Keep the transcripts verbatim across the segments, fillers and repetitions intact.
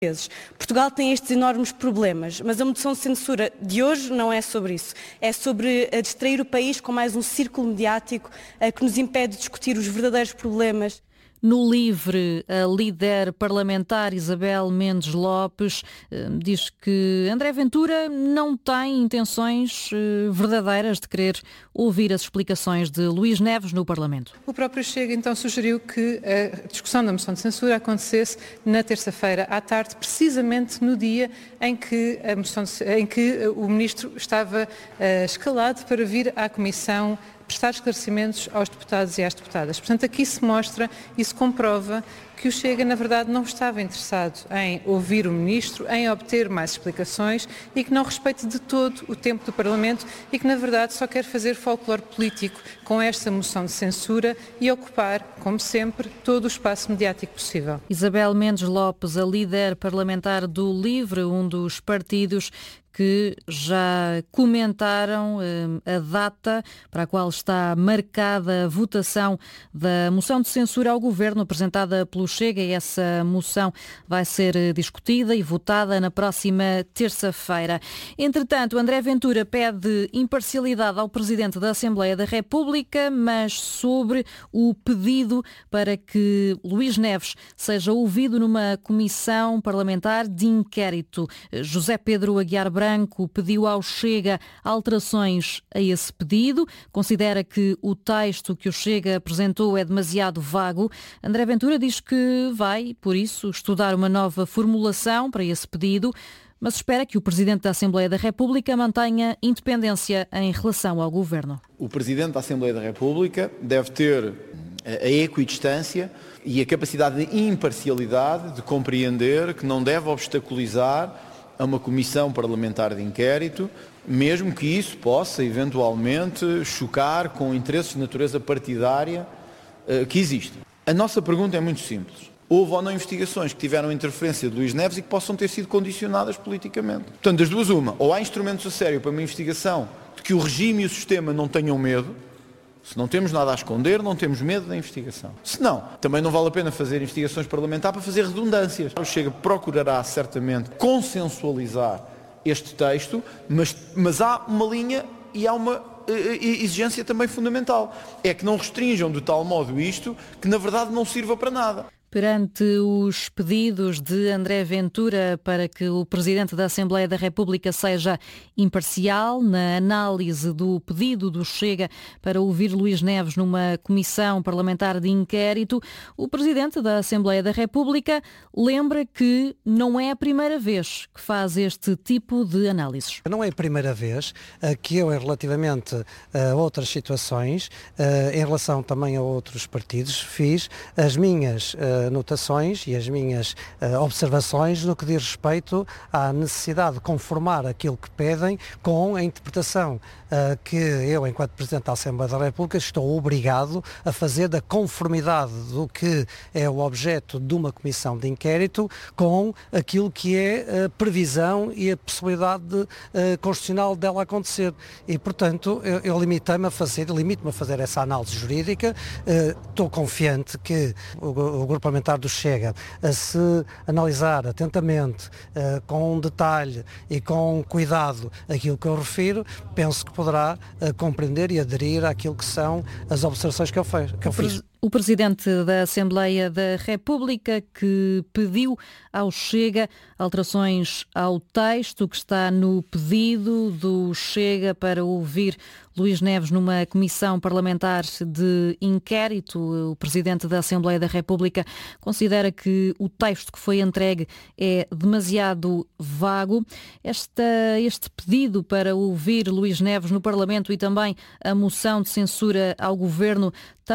Portugal tem estes enormes problemas, mas a moção de censura de hoje não é sobre isso. É sobre distrair o país com mais um círculo mediático que nos impede de discutir os verdadeiros problemas. No LIVRE, a líder parlamentar Isabel Mendes Lopes diz que André Ventura não tem intenções verdadeiras de querer ouvir as explicações de Luís Neves no Parlamento. O próprio Chega então sugeriu que a discussão da moção de censura acontecesse na terça-feira à tarde, precisamente no dia em que, a moção de, em que o Ministro estava uh, escalado para vir à Comissão prestar esclarecimentos aos deputados e às deputadas. Portanto, aqui se mostra e se comprova que o Chega, na verdade, não estava interessado em ouvir o Ministro, em obter mais explicações e que não respeita de todo o tempo do Parlamento e que, na verdade, só quer fazer folclore político com esta moção de censura e ocupar, como sempre, todo o espaço mediático possível. Isabel Mendes Lopes, a líder parlamentar do LIVRE, um dos partidos que já comentaram eh, a data para a qual está marcada a votação da moção de censura ao Governo apresentada pelo Chega, e essa moção vai ser discutida e votada na próxima terça-feira. Entretanto, André Ventura pede imparcialidade ao Presidente da Assembleia da República, mas sobre o pedido para que Luís Neves seja ouvido numa comissão parlamentar de inquérito. José Pedro Aguiar Branco pediu ao Chega alterações a esse pedido, considera que o texto que o Chega apresentou é demasiado vago. André Ventura diz que vai, por isso, estudar uma nova formulação para esse pedido, mas espera que o Presidente da Assembleia da República mantenha independência em relação ao Governo. O Presidente da Assembleia da República deve ter a equidistância e a capacidade de imparcialidade de compreender que não deve obstaculizar a uma comissão parlamentar de inquérito, mesmo que isso possa eventualmente chocar com interesses de natureza partidária uh, que existem. A nossa pergunta é muito simples. Houve ou não investigações que tiveram interferência de Luís Neves e que possam ter sido condicionadas politicamente? Portanto, das duas uma, ou há instrumentos a sério para uma investigação de que o regime e o sistema não tenham medo. Se não temos nada a esconder, não temos medo da investigação. Se não, também não vale a pena fazer investigações parlamentares para fazer redundâncias. O Chega procurará certamente consensualizar este texto, mas, mas há uma linha e há uma exigência também fundamental. É que não restringam de tal modo isto que na verdade não sirva para nada. Perante os pedidos de André Ventura para que o Presidente da Assembleia da República seja imparcial na análise do pedido do Chega para ouvir Luís Neves numa comissão parlamentar de inquérito, o Presidente da Assembleia da República lembra que não é a primeira vez que faz este tipo de análises. Não é a primeira vez que eu, relativamente a outras situações, em relação também a outros partidos, fiz as minhas anotações e as minhas uh, observações no que diz respeito à necessidade de conformar aquilo que pedem com a interpretação uh, que eu, enquanto Presidente da Assembleia da República, estou obrigado a fazer da conformidade do que é o objeto de uma comissão de inquérito com aquilo que é a previsão e a possibilidade de, uh, constitucional dela acontecer. E, portanto, eu, eu limitei-me a fazer, limito-me a fazer essa análise jurídica. Uh, estou confiante que o, o Grupo parlamentar do Chega, a se analisar atentamente, uh, com detalhe e com cuidado aquilo que eu refiro, penso que poderá uh, compreender e aderir àquilo que são as observações que eu, fez, que eu fiz. O Presidente da Assembleia da República, que pediu ao Chega alterações ao texto que está no pedido do Chega para ouvir Luís Neves numa comissão parlamentar de inquérito. O Presidente da Assembleia da República considera que o texto que foi entregue é demasiado vago. Esta, este pedido para ouvir Luís Neves no Parlamento e também a moção de censura ao Governo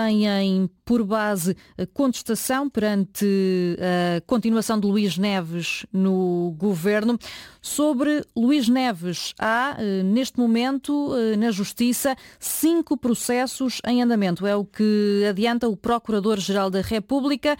têm por base a contestação perante a continuação de Luís Neves no Governo. Sobre Luís Neves, há, neste momento, na Justiça, cinco processos em andamento. É o que adianta o Procurador-Geral da República,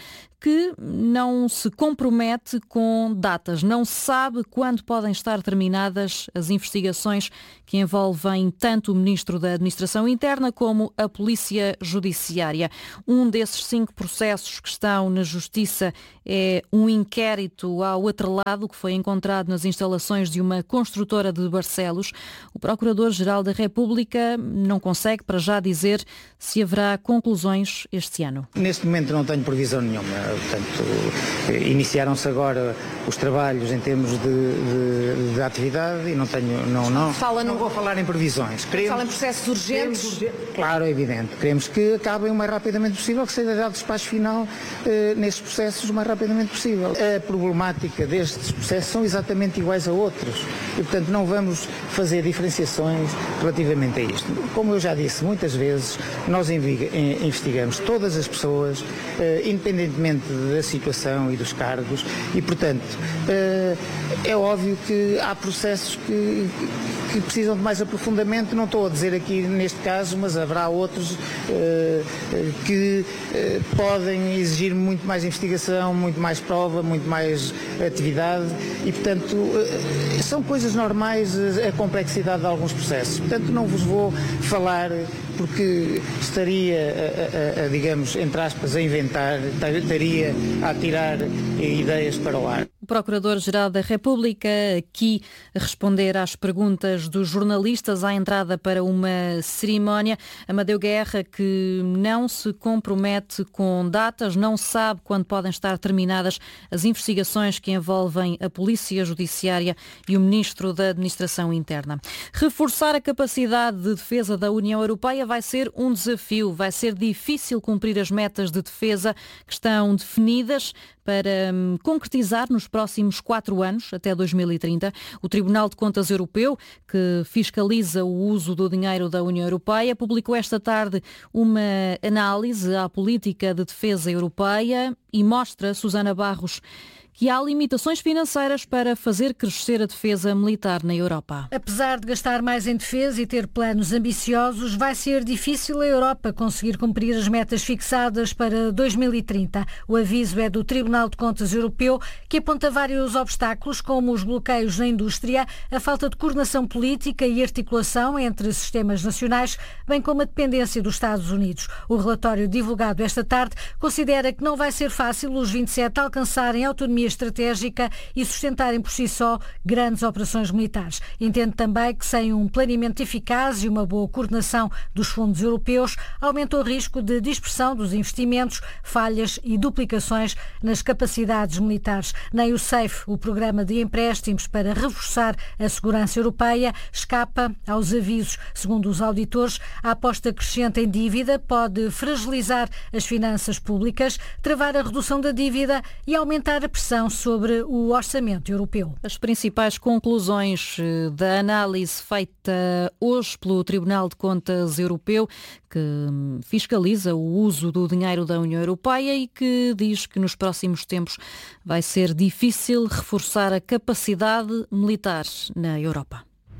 que não se compromete com datas, não sabe quando podem estar terminadas as investigações que envolvem tanto o Ministro da Administração Interna como a Polícia Judiciária. Um desses cinco processos que estão na Justiça é um inquérito ao atrelado que foi encontrado nas instalações de uma construtora de Barcelos. O Procurador-Geral da República não consegue para já dizer se haverá conclusões este ano. Neste momento não tenho previsão nenhuma. Portanto, iniciaram-se agora os trabalhos em termos de, de, de atividade e não tenho, não, não, Fala não no... vou falar em previsões. Queremos, Fala em processos urgentes? Urgente, claro, é evidente. Queremos que acabem o mais rapidamente possível, que seja dado despacho final eh, nestes processos o mais rapidamente possível. A problemática destes processos são exatamente iguais a outros e, portanto, não vamos fazer diferenciações relativamente a isto. Como eu já disse muitas vezes, nós investigamos todas as pessoas, eh, independentemente da situação e dos cargos, e, portanto, eh, é óbvio que há processos que, que precisam de mais aprofundamento. Não estou a dizer aqui neste caso, mas haverá outros eh, que eh, podem exigir muito mais investigação, muito mais prova, muito mais atividade e, portanto, eh, são coisas normais a complexidade de alguns processos. Portanto, não vos vou falar porque estaria, a, a, a, digamos, entre aspas, a inventar, estaria a tirar ideias para o ar. O Procurador-Geral da República aqui a responder às perguntas dos jornalistas à entrada para uma cerimónia. Amadeu Guerra, que não se compromete com datas, não sabe quando podem estar terminadas as investigações que envolvem a Polícia Judiciária e o Ministro da Administração Interna. Reforçar a capacidade de defesa da União Europeia vai ser um desafio. Vai ser difícil cumprir as metas de defesa que estão definidas para hum, concretizar nos próximos quatro anos, até dois mil e trinta. O Tribunal de Contas Europeu, que fiscaliza o uso do dinheiro da União Europeia, publicou esta tarde uma análise à política de defesa europeia e mostra, Susana Barros, que há limitações financeiras para fazer crescer a defesa militar na Europa. Apesar de gastar mais em defesa e ter planos ambiciosos, vai ser difícil a Europa conseguir cumprir as metas fixadas para dois mil e trinta. O aviso é do Tribunal de Contas Europeu, que aponta vários obstáculos, como os bloqueios na indústria, a falta de coordenação política e articulação entre sistemas nacionais, bem como a dependência dos Estados Unidos. O relatório divulgado esta tarde considera que não vai ser fácil os vinte e sete alcançarem autonomia estratégica e sustentarem por si só grandes operações militares. Entende também que sem um planeamento eficaz e uma boa coordenação dos fundos europeus, aumenta o risco de dispersão dos investimentos, falhas e duplicações nas capacidades militares. Nem o SAFE, o programa de empréstimos para reforçar a segurança europeia, escapa aos avisos. Segundo os auditores, a aposta crescente em dívida pode fragilizar as finanças públicas, travar a redução da dívida e aumentar a pressão sobre o orçamento europeu. As principais conclusões da análise feita hoje pelo Tribunal de Contas Europeu, que fiscaliza o uso do dinheiro da União Europeia e que diz que nos próximos tempos vai ser difícil reforçar a capacidade militar na Europa.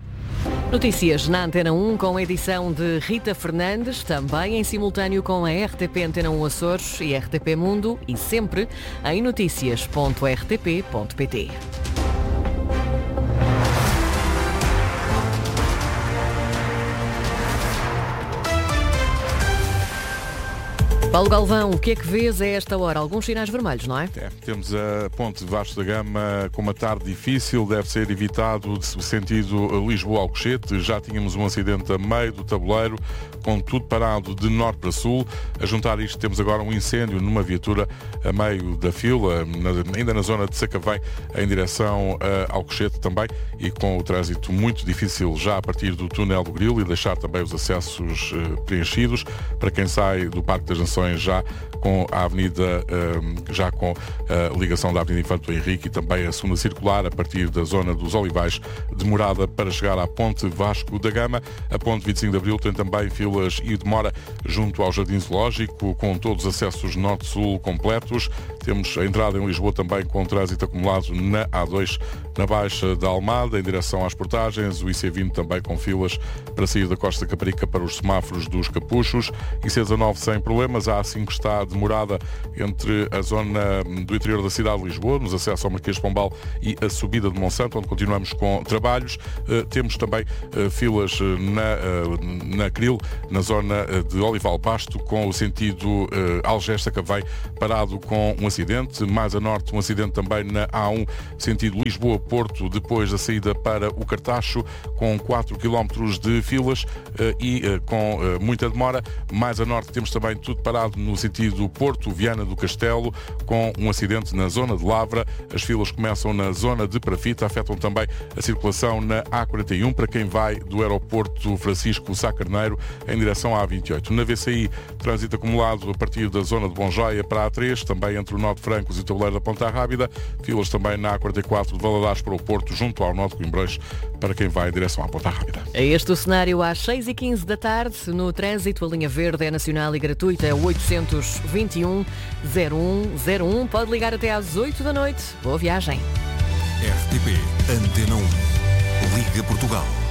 Notícias na Antena um com a edição de Rita Fernandes, também em simultâneo com a R T P Antena um Açores e R T P Mundo e sempre em notícias ponto r t p ponto p t. Paulo Galvão, o que é que vês a esta hora? Alguns sinais vermelhos, não é? É, temos a ponte Vasco da Gama com uma tarde difícil, deve ser evitado o sentido Lisboa-Alcochete. Já tínhamos um acidente a meio do tabuleiro, com tudo parado de norte para sul. A juntar isto, temos agora um incêndio numa viatura a meio da fila, na, ainda na zona de Sacavém, em direção a Alcochete também, e com o trânsito muito difícil já a partir do túnel do Grilo e deixar também os acessos uh, preenchidos. Para quem sai do Parque das Nações, já com a avenida, já com a ligação da Avenida Infante do Henrique e também a segunda circular a partir da zona dos Olivais, demorada para chegar à ponte Vasco da Gama. A ponte vinte e cinco de Abril tem também filas e demora junto ao Jardim Zoológico, com todos os acessos norte-sul completos. Temos a entrada em Lisboa também com trânsito acumulado na A dois, na Baixa da Almada, em direção às portagens. O I C vinte também com filas para sair da Costa Caparica para os semáforos dos Capuchos. I C dezanove sem problemas. A A cinco está demorada entre a zona do interior da cidade de Lisboa, nos acessos ao Marquês de Pombal e a subida de Monsanto, onde continuamos com trabalhos. Uh, temos também uh, filas na, uh, na Cril, na zona de Olival Basto, com o sentido uh, Algés-Sacavém, parado com um acidente. Mais a norte, um acidente também na A um, sentido Lisboa-Porto, depois da saída para o Cartacho, com quatro quilómetros de filas uh, e uh, com uh, muita demora. Mais a norte temos também tudo parado no sentido Porto-Viana do Castelo, com um acidente na zona de Lavra. As filas começam na zona de Parafita, afetam também a circulação na A quarenta e um para quem vai do aeroporto Francisco Sá Carneiro em direção à A vinte e oito. Na V C I, trânsito acumulado a partir da zona de Bonjoia para a A três, também entre o Nó de Francos e o Tabuleiro da Ponta Rábida. Filas também na A quarenta e quatro de Valadares para o Porto, junto ao Nó de Coimbrões, para quem vai em direção à Ponta Rábida. É este o cenário às seis e quinze da tarde. No trânsito, a linha verde é nacional e gratuita, é oitocentos e vinte e um, zero um zero um. Pode ligar até às oito da noite. Boa viagem. R T P Antena um. Liga Portugal.